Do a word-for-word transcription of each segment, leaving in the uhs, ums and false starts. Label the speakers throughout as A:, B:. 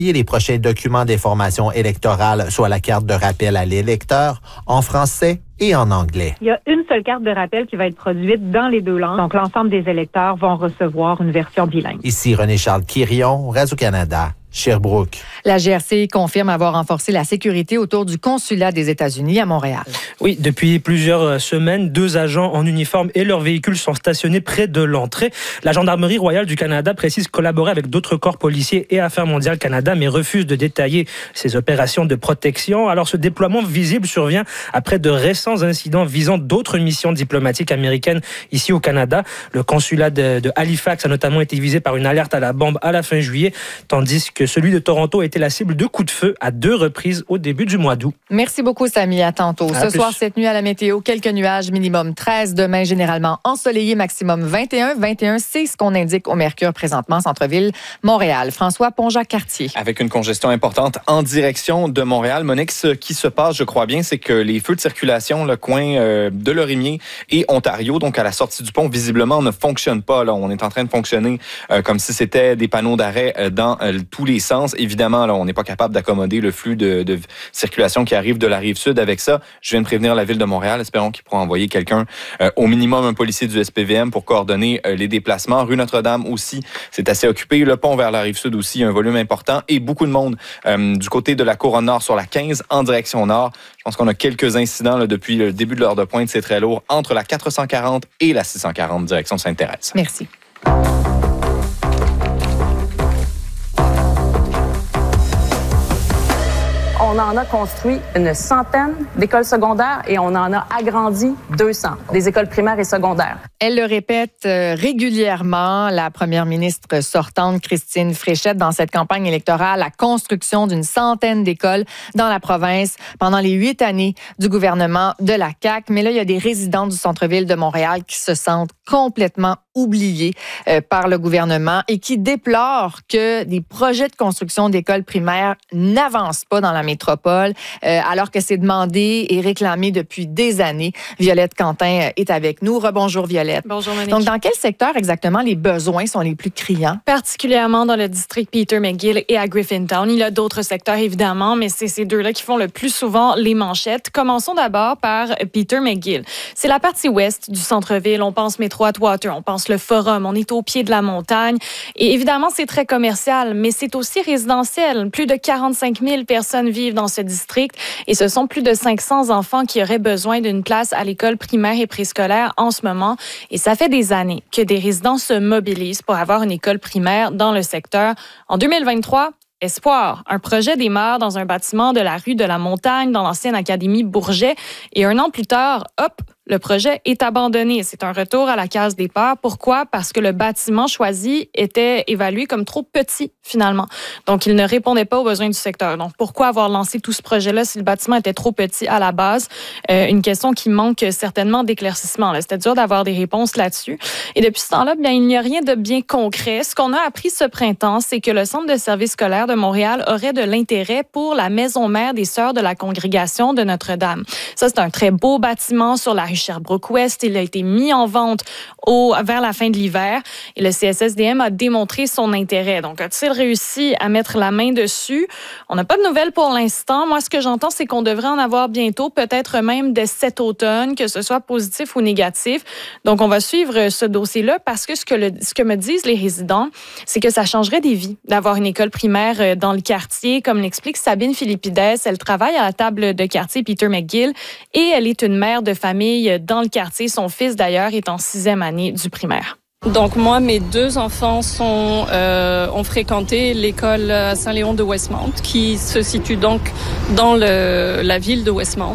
A: les prochains documents d'information électorale, soit la carte de rappel à l'électeur, en français et en anglais.
B: Il y a une seule carte de rappel qui va être produite dans les deux langues. Donc, l'ensemble des électeurs vont recevoir une version bilingue.
A: Ici René-Charles Quirion, Radio-Canada. Sherbrooke.
C: La G R C confirme avoir renforcé la sécurité autour du consulat des États-Unis à Montréal.
D: Oui, depuis plusieurs semaines, deux agents en uniforme et leurs véhicules sont stationnés près de l'entrée. La Gendarmerie royale du Canada précise collaborer avec d'autres corps policiers et Affaires mondiales Canada, mais refuse de détailler ses opérations de protection. Alors, ce déploiement visible survient après de récents incidents visant d'autres missions diplomatiques américaines ici au Canada. Le consulat de, de Halifax a notamment été visé par une alerte à la bombe à la fin juillet, tandis que que celui de Toronto a été la cible de coups de feu à deux reprises au début du mois d'août.
C: Merci beaucoup, Samy. À tantôt.
D: À
C: Ce
D: plus.
C: soir, cette nuit à la météo, quelques nuages, minimum treize. Demain, généralement ensoleillé, maximum vingt et un. vingt et un, c'est ce qu'on indique au Mercure présentement, centre-ville, Montréal. François Ponjak-Cartier.
E: Avec une congestion importante en direction de Montréal. Monique, ce qui se passe, je crois bien, c'est que les feux de circulation, le coin euh, de Lorimier et Ontario, donc à la sortie du pont, visiblement ne fonctionnent pas. Là, on est en train de fonctionner euh, comme si c'était des panneaux d'arrêt euh, dans euh, tous les sens. Évidemment, là, on n'est pas capable d'accommoder le flux de, de circulation qui arrive de la rive sud. Avec ça, je viens de prévenir la ville de Montréal. Espérons qu'ils pourront envoyer quelqu'un, euh, au minimum un policier du S P V M pour coordonner euh, les déplacements. Rue Notre-Dame aussi, c'est assez occupé. Le pont vers la rive sud aussi, un volume important et beaucoup de monde euh, du côté de la Couronne Nord sur la quinze en direction nord. Je pense qu'on a quelques incidents là, depuis le début de l'heure de pointe. C'est très lourd entre la quatre cent quarante et la six cent quarante direction Sainte-Thérèse.
C: Merci.
F: On en a construit une centaine d'écoles secondaires et on en a agrandi deux cents, des écoles primaires et secondaires.
C: Elle le répète euh, régulièrement, la première ministre sortante, Christine Fréchette, dans cette campagne électorale, la construction d'une centaine d'écoles dans la province pendant les huit années du gouvernement de la C A Q. Mais là, il y a des résidents du centre-ville de Montréal qui se sentent complètement oubliés euh, par le gouvernement et qui déplorent que des projets de construction d'écoles primaires n'avancent pas dans la métropole, euh, alors que c'est demandé et réclamé depuis des années. Violette Quentin est avec nous. Rebonjour, Violette.
G: Bonjour, Monique.
C: Donc, dans quel secteur exactement les besoins sont les plus criants?
G: Particulièrement dans le district Peter McGill et à Griffintown. Il y a d'autres secteurs, évidemment, mais c'est ces deux-là qui font le plus souvent les manchettes. Commençons d'abord par Peter McGill. C'est la partie ouest du centre-ville. On pense métro Atwater, on pense le Forum, on est au pied de la montagne. Et évidemment, c'est très commercial, mais c'est aussi résidentiel. Plus de quarante-cinq mille personnes vivent dans ce district et ce sont plus de cinq cents enfants qui auraient besoin d'une place à l'école primaire et préscolaire en ce moment. Et ça fait des années que des résidents se mobilisent pour avoir une école primaire dans le secteur. En deux mille vingt-trois, Espoir, un projet démarre dans un bâtiment de la rue de la Montagne, dans l'ancienne Académie Bourget. Et un an plus tard, hop, le projet est abandonné. C'est un retour à la case départ. Pourquoi? Parce que le bâtiment choisi était évalué comme trop petit, finalement. Donc, il ne répondait pas aux besoins du secteur. Donc, pourquoi avoir lancé tout ce projet-là si le bâtiment était trop petit à la base? Euh, une question qui manque certainement d'éclaircissement. Là. C'était dur d'avoir des réponses là-dessus. Et depuis ce temps-là, bien, il n'y a rien de bien concret. Ce qu'on a appris ce printemps, c'est que le Centre de services scolaires de Montréal aurait de l'intérêt pour la maison mère des Sœurs de la Congrégation de Notre-Dame. Ça, c'est un très beau bâtiment sur la rue Sherbrooke-Ouest. Il a été mis en vente au, vers la fin de l'hiver et le C S S D M a démontré son intérêt. Donc, a-t-il réussi à mettre la main dessus? On n'a pas de nouvelles pour l'instant. Moi, ce que j'entends, c'est qu'on devrait en avoir bientôt, peut-être même dès cet automne, que ce soit positif ou négatif. Donc, on va suivre ce dossier-là parce que ce que, le, ce que me disent les résidents, c'est que ça changerait des vies d'avoir une école primaire dans le quartier. Comme l'explique Sabine Philippides, elle travaille à la table de quartier Peter McGill et elle est une mère de famille dans le quartier. Son fils, d'ailleurs, est en sixième année du primaire.
H: Donc moi, mes deux enfants sont, euh, ont fréquenté l'école à Saint-Léon de Westmount, qui se situe donc dans le, la ville de Westmount.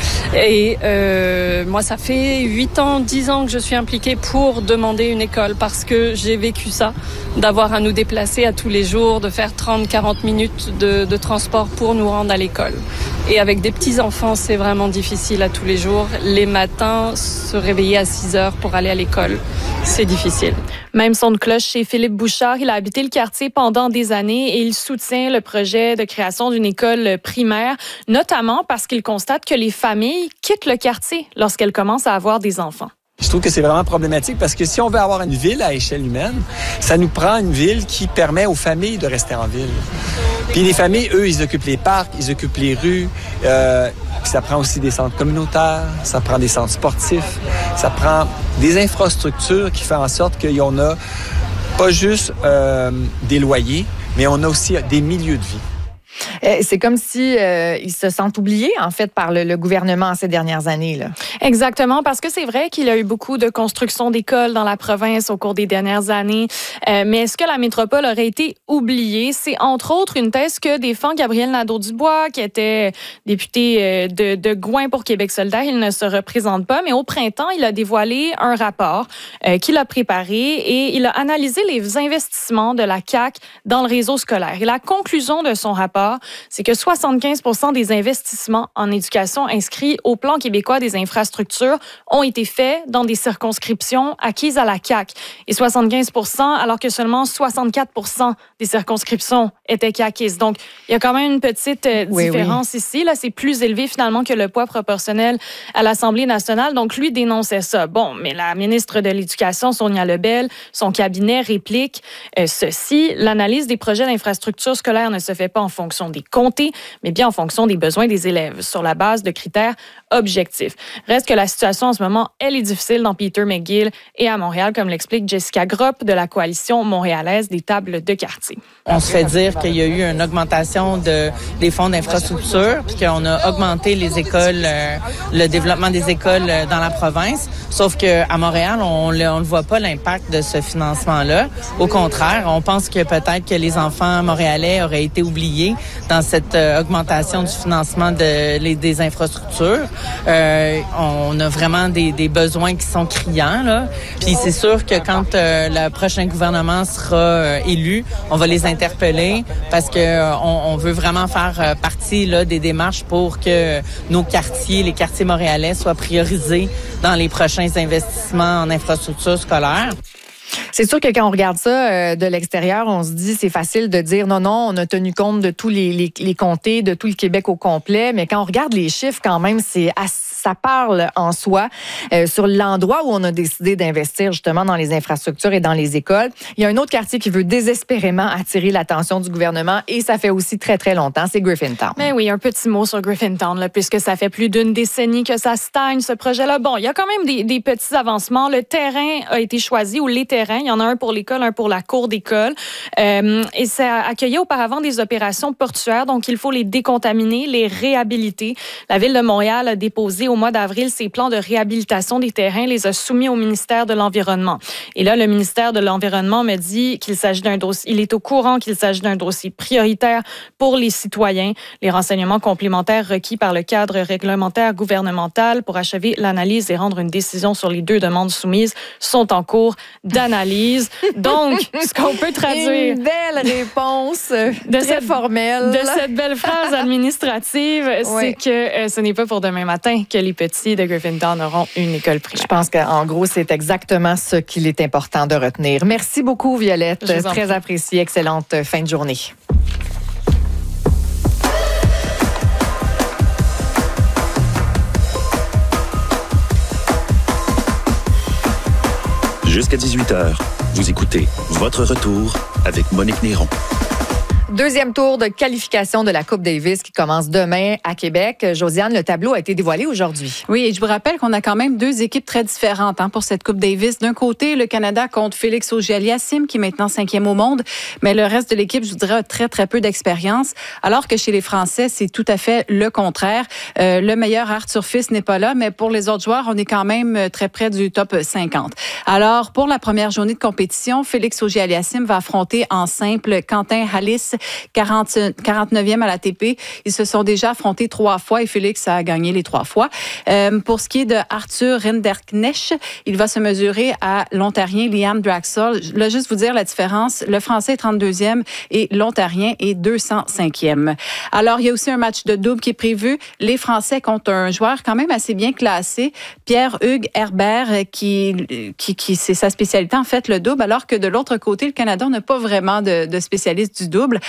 H: Et euh, moi, ça fait huit ans, dix ans que je suis impliquée pour demander une école parce que j'ai vécu ça, d'avoir à nous déplacer à tous les jours, de faire trente, quarante minutes de, de transport pour nous rendre à l'école. Et avec des petits-enfants, c'est vraiment difficile à tous les jours. Les matins, se réveiller à six heures pour aller à l'école, c'est difficile.
G: Même son de cloche chez Philippe Bouchard. Il a habité le quartier pendant des années et il soutient le projet de création d'une école primaire, notamment parce qu'il constate que les familles quittent le quartier lorsqu'elles commencent à avoir des enfants.
I: Je trouve que c'est vraiment problématique parce que si on veut avoir une ville à échelle humaine, ça nous prend une ville qui permet aux familles de rester en ville. Puis les familles, eux, ils occupent les parcs, ils occupent les rues. Euh, puis ça prend aussi des centres communautaires, ça prend des centres sportifs, ça prend des infrastructures qui font en sorte qu'il y en a pas juste euh, des loyers, mais on a aussi des milieux de vie.
C: C'est comme si euh, ils se sentent oubliés, en fait, par le, le gouvernement ces dernières années, là.
G: Exactement, parce que c'est vrai qu'il y a eu beaucoup de construction d'écoles dans la province au cours des dernières années. Euh, mais est-ce que la métropole aurait été oubliée? C'est entre autres une thèse que défend Gabriel Nadeau-Dubois, qui était député de, de Gouin pour Québec solidaire. Il ne se représente pas, mais au printemps, il a dévoilé un rapport euh, qu'il a préparé et il a analysé les investissements de la C A Q dans le réseau scolaire. Et la conclusion de son rapport, c'est que soixante-quinze pour cent des investissements en éducation inscrits au plan québécois des infrastructures ont été faits dans des circonscriptions acquises à la C A Q. Et soixante-quinze pour cent, alors que seulement soixante-quatre pour cent des circonscriptions étaient acquises. Donc, il y a quand même une petite euh,
C: oui,
G: différence
C: oui.
G: ici. Là, c'est plus élevé finalement que le poids proportionnel à l'Assemblée nationale. Donc, lui dénonçait ça. Bon, mais la ministre de l'Éducation, Sonia Lebel, son cabinet réplique euh, ceci. L'analyse des projets d'infrastructures scolaires ne se fait pas en fonction des comtés, mais bien en fonction des besoins des élèves, sur la base de critères objectifs. Reste que la situation en ce moment, elle est difficile dans Peter McGill et à Montréal, comme l'explique Jessica Gropp de la Coalition montréalaise des tables de quartier.
J: On se fait dire qu'il y a eu une augmentation de, des fonds d'infrastructure, puis qu'on a augmenté les écoles, euh, le développement des écoles euh, dans la province. Sauf qu'à Montréal, on ne le voit pas l'impact de ce financement-là. Au contraire, on pense que peut-être que les enfants montréalais auraient été oubliés dans cette euh, augmentation du financement de, les, des infrastructures. Euh, on a vraiment des, des besoins qui sont criants, là. Puis c'est sûr que quand euh, le prochain gouvernement sera euh, élu, on va les interpeller parce que euh, on, on veut vraiment faire euh, partie là des démarches pour que nos quartiers, les quartiers montréalais, soient priorisés dans les prochains investissements en infrastructures scolaires.
C: C'est sûr que quand on regarde ça euh, de l'extérieur, on se dit c'est facile de dire non, non, on a tenu compte de tous les, les, les comtés, de tout le Québec au complet, mais quand on regarde les chiffres, quand même, c'est assez ça parle en soi euh, sur l'endroit où on a décidé d'investir justement dans les infrastructures et dans les écoles. Il y a un autre quartier qui veut désespérément attirer l'attention du gouvernement et ça fait aussi très, très longtemps, c'est Griffintown.
G: Mais oui, un petit mot sur Griffintown, là, puisque ça fait plus d'une décennie que ça stagne, ce projet-là. Bon, il y a quand même des, des petits avancements. Le terrain a été choisi, ou les terrains. Il y en a un pour l'école, un pour la cour d'école. Euh, et ça accueillait auparavant des opérations portuaires, donc il faut les décontaminer, les réhabiliter. La Ville de Montréal a déposé au mois d'avril ses plans de réhabilitation des terrains, les a soumis au ministère de l'Environnement. Et là, le ministère de l'Environnement me dit qu'il s'agit d'un dossier, il est au courant qu'il s'agit d'un dossier prioritaire pour les citoyens. Les renseignements complémentaires requis par le cadre réglementaire gouvernemental pour achever l'analyse et rendre une décision sur les deux demandes soumises sont en cours d'analyse. Donc, ce qu'on peut traduire...
C: Une belle réponse,
G: de
C: très
G: cette,
C: formelle.
G: De cette belle phrase administrative, oui. C'est que euh, ce n'est pas pour demain matin que les petits de Griffintown auront une école primaire.
C: Je pense qu'en gros, c'est exactement ce qu'il est important de retenir. Merci beaucoup, Violette. Très apprécié. Excellente fin de journée.
K: Jusqu'à dix-huit heures, vous écoutez Votre Retour avec Monique Néron.
C: Deuxième tour de qualification de la Coupe Davis qui commence demain à Québec. Josiane, le tableau a été dévoilé aujourd'hui.
L: Oui, et je vous rappelle qu'on a quand même deux équipes très différentes hein, pour cette Coupe Davis. D'un côté, le Canada compte Félix Auger-Aliassime, qui est maintenant cinquième au monde, mais le reste de l'équipe, je vous dirais, a très, très peu d'expérience, alors que chez les Français, c'est tout à fait le contraire. Euh, le meilleur Arthur Fils n'est pas là, mais pour les autres joueurs, on est quand même très près du top cinquante. Alors, pour la première journée de compétition, Félix Auger-Aliassime va affronter en simple Quentin Hallis, quarante, quarante-neuvième à l'A T P. Ils se sont déjà affrontés trois fois et Félix a gagné les trois fois. Euh, pour ce qui est de Arthur Rinderknecht, il va se mesurer à l'Ontarien Liam Draxel. Je voulais juste vous dire la différence. Le Français est trente-deuxième et l'Ontarien est deux cent cinquième. Alors, il y a aussi un match de double qui est prévu. Les Français comptent un joueur quand même assez bien classé, Pierre-Hugues Herbert, qui, qui, qui c'est sa spécialité, en fait, le double, alors que de l'autre côté, le Canada n'a pas vraiment de, de spécialiste du double.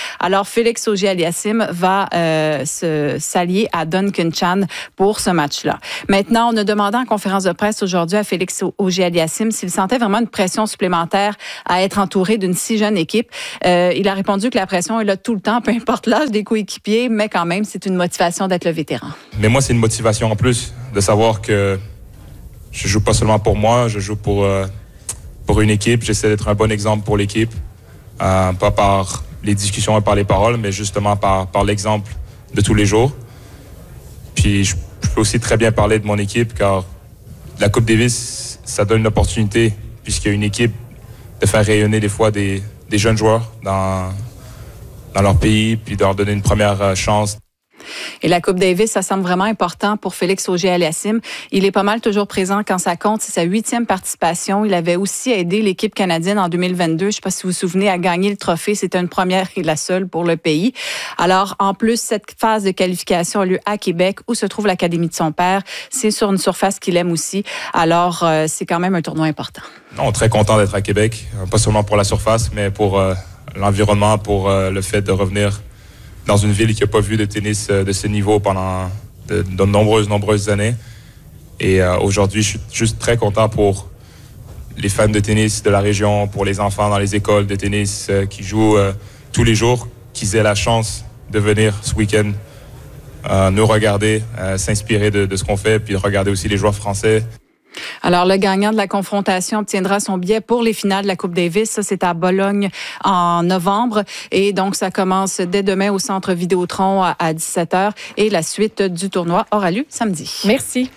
L: Alors, Félix Auger-Aliassime va euh, se, s'allier à Duncan Chan pour ce match-là. Maintenant, on a demandé en conférence de presse aujourd'hui à Félix Auger-Aliassime s'il sentait vraiment une pression supplémentaire à être entouré d'une si jeune équipe. Euh, il a répondu que la pression est là tout le temps, peu importe l'âge des coéquipiers, mais quand même, c'est une motivation d'être le vétéran.
M: Mais moi, c'est une motivation en plus de savoir que je joue pas seulement pour moi, je joue pour, euh, pour une équipe. J'essaie d'être un bon exemple pour l'équipe, euh, pas par les discussions et par les paroles, mais justement par, par l'exemple de tous les jours. Puis je, je peux aussi très bien parler de mon équipe, car la Coupe Davis, ça donne une opportunité, puisqu'il y a une équipe, de faire rayonner des fois des, des jeunes joueurs dans, dans leur pays, puis de leur donner une première chance.
L: Et la Coupe Davis, ça semble vraiment important pour Félix Auger-Aliassime. Il est pas mal toujours présent quand ça compte. C'est sa huitième participation. Il avait aussi aidé l'équipe canadienne en deux mille vingt-deux. Je ne sais pas si vous vous souvenez, à gagner le trophée. C'était une première et la seule pour le pays. Alors, en plus, cette phase de qualification a lieu à Québec, où se trouve l'Académie de son père. C'est sur une surface qu'il aime aussi. Alors, euh, c'est quand même un tournoi important.
M: Non, très content d'être à Québec. Pas seulement pour la surface, mais pour euh, l'environnement, pour euh, le fait de revenir dans une ville qui n'a pas vu de tennis de ce niveau pendant de, de nombreuses, nombreuses années. Et euh, aujourd'hui, je suis juste très content pour les fans de tennis de la région, pour les enfants dans les écoles de tennis euh, qui jouent euh, tous les jours, qu'ils aient la chance de venir ce week-end euh, nous regarder, euh, s'inspirer de, de ce qu'on fait, puis regarder aussi les joueurs français.
L: Alors, le gagnant de la confrontation obtiendra son billet pour les finales de la Coupe Davis. Ça, c'est à Bologne en novembre. Et donc, ça commence dès demain au Centre Vidéotron à dix-sept heures. Et la suite du tournoi aura lieu samedi.
C: Merci.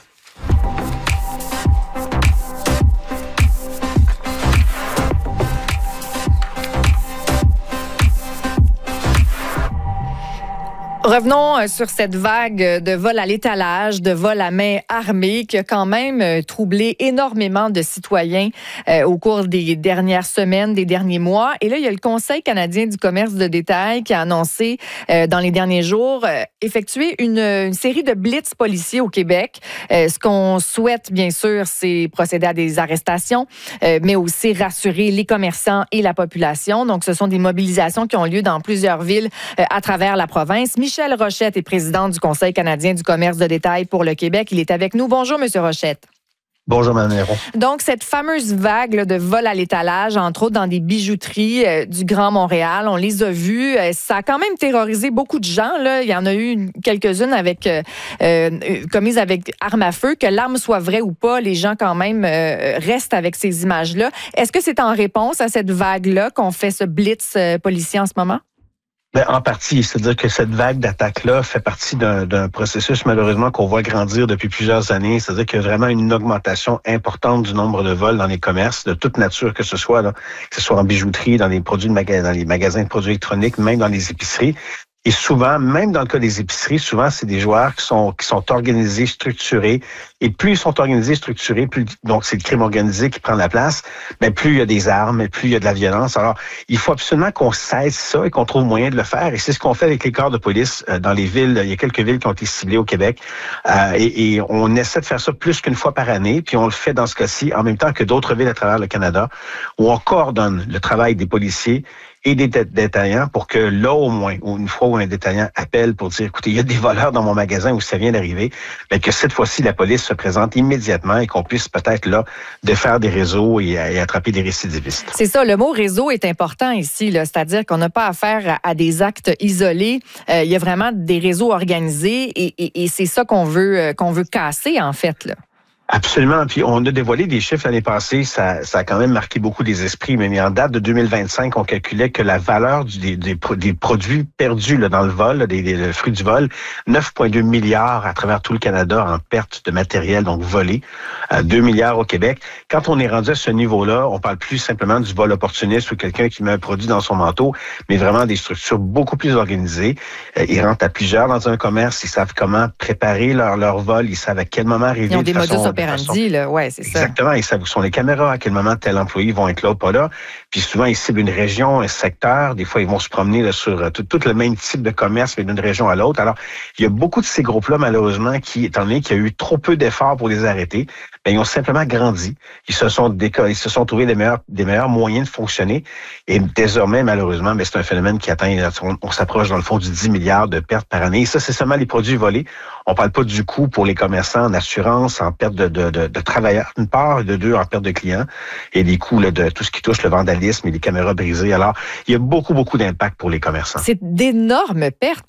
C: Revenons sur cette vague de vol à l'étalage, de vol à main armée qui a quand même troublé énormément de citoyens euh, au cours des dernières semaines, des derniers mois. Et là, il y a le Conseil canadien du commerce de détail qui a annoncé euh, dans les derniers jours euh, effectuer une, une série de blitz policiers au Québec. Euh, ce qu'on souhaite, bien sûr, c'est procéder à des arrestations, euh, mais aussi rassurer les commerçants et la population. Donc, ce sont des mobilisations qui ont lieu dans plusieurs villes euh, à travers la province. Michel Rochette est président du Conseil canadien du commerce de détail pour le Québec. Il est avec nous. Bonjour, Monsieur Rochette.
N: Bonjour, Mme Néron.
C: Donc, cette fameuse vague là, de vol à l'étalage, entre autres dans des bijouteries euh, du Grand Montréal, on les a vues. Euh, ça a quand même terrorisé beaucoup de gens. Là. Il y en a eu une, quelques-unes avec euh, euh, commises avec arme à feu. Que l'arme soit vraie ou pas, les gens quand même euh, restent avec ces images-là. Est-ce que c'est en réponse à cette vague-là qu'on fait ce blitz euh, policier en ce moment?
N: Ben, en partie, c'est-à-dire que cette vague d'attaques-là fait partie d'un, d'un processus, malheureusement, qu'on voit grandir depuis plusieurs années. C'est-à-dire qu'il y a vraiment une augmentation importante du nombre de vols dans les commerces, de toute nature que ce soit, là, que ce soit en bijouterie, dans les produits de maga- dans les magasins de produits électroniques, même dans les épiceries. Et souvent, même dans le cas des épiceries, souvent, c'est des joueurs qui sont qui sont organisés, structurés. Et plus ils sont organisés, structurés, plus donc c'est le crime organisé qui prend la place, mais plus il y a des armes, et plus il y a de la violence. Alors, il faut absolument qu'on cesse ça et qu'on trouve moyen de le faire. Et c'est ce qu'on fait avec les corps de police euh, dans les villes. Il y a quelques villes qui ont été ciblées au Québec. Euh, et, et on essaie de faire ça plus qu'une fois par année. Puis on le fait dans ce cas-ci en même temps que d'autres villes à travers le Canada, où on coordonne le travail des policiers et des détaillants pour que là, au moins, ou une fois où un détaillant appelle pour dire, écoutez, il y a des voleurs dans mon magasin où ça vient d'arriver, bien que cette fois-ci, la police se présente immédiatement et qu'on puisse peut-être, là, défaire des réseaux et, et attraper des récidivistes.
C: C'est ça, le mot réseau est important ici, là, c'est-à-dire qu'on n'a pas affaire à, à des actes isolés. Euh, il y a vraiment des réseaux organisés et, et, et c'est ça qu'on veut, euh, qu'on veut casser, en fait, là.
N: Absolument. Puis on a dévoilé des chiffres l'année passée. Ça, ça a quand même marqué beaucoup des esprits. Mais en date de deux mille vingt-cinq, on calculait que la valeur du, des, des, des produits perdus là, dans le vol, là, des, des le fruit du vol, neuf virgule deux milliards à travers tout le Canada en perte de matériel, donc volé. Euh, deux milliards au Québec. Quand on est rendu à ce niveau-là, on parle plus simplement du vol opportuniste ou quelqu'un qui met un produit dans son manteau, mais vraiment des structures beaucoup plus organisées. Euh, ils rentrent à plusieurs dans un commerce. Ils savent comment préparer leur, leur vol. Ils savent à quel moment arriver.
C: Ils ont des modus operandi, là. Ouais, c'est ça.
N: Exactement. Et ça sont les caméras. À quel moment tel employé vont être là ou pas là. Puis souvent, ils ciblent une région, un secteur. Des fois, ils vont se promener là, sur euh, tout, tout le même type de commerce, mais d'une région à l'autre. Alors, il y a beaucoup de ces groupes-là, malheureusement, qui, étant donné qu'il y a eu trop peu d'efforts pour les arrêter, bien, ils ont simplement grandi. Ils se sont déco- ils se sont trouvés des meilleurs, des meilleurs moyens de fonctionner. Et désormais, malheureusement, bien, c'est un phénomène qui atteint, on, on s'approche dans le fond du dix milliards de pertes par année. Et ça, c'est seulement les produits volés. On parle pas du coût pour les commerçants en assurance, en perte de, de, de, de travailleurs, d'une part, et de deux, en perte de clients. Et les coûts là, de tout ce qui touche le vandalisme et les caméras brisées. Alors, il y a beaucoup, beaucoup d'impact pour les commerçants.
C: C'est d'énormes pertes.